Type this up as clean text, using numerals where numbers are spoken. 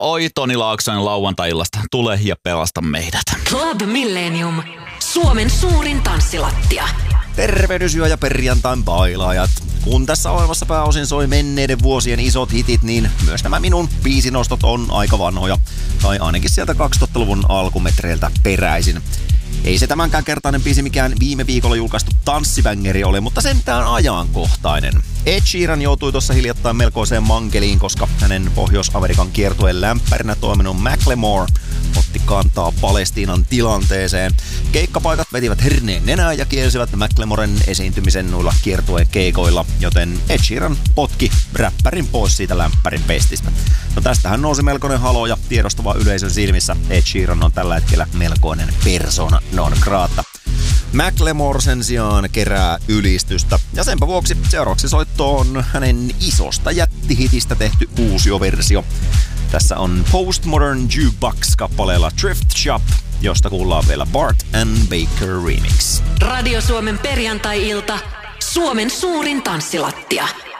Oi Toni Laaksonen lauantai-illasta, tule ja pelasta meidät. Club Millennium, Suomen suurin tanssilattia. Tervehdysyö ja perjantain bailaajat. Kun tässä ohjelmassa pääosin soi menneiden vuosien isot hitit, niin myös nämä minun biisinostot on aika vanhoja. Tai ainakin sieltä 2000-luvun alkumetreiltä peräisin. Ei se tämänkään kertainen biisi mikään viime viikolla julkaistu tanssibängeri ole, mutta sentään ajankohtainen. Ed Sheeran joutui tuossa hiljattain melkoiseen mankeliin, koska hänen Pohjois-Amerikan kiertueen lämpärinä toiminut Macklemore otti kantaa Palestiinan tilanteeseen. Keikkapaikat vetivät herneen nenään ja kielsivät Macklemoren esiintymisen noilla kiertueen keikoilla, joten Ed Sheeran potki räppärin pois siitä lämpärin pestistä. No tästähän nousi melkoinen halo ja tiedostava yleisön silmissä Ed Sheeran on tällä hetkellä melkoinen persona non grata. Macklemore sen sijaan kerää ylistystä ja senpä vuoksi seuraavaksi soitto on hänen isosta jättihitistä tehty uusioversio. Tässä on Postmodern Jukebox-kappaleella Thrift Shop, josta kuullaan vielä Bart and Baker remix. Radio Suomen perjantai-ilta, Suomen suurin tanssilattia.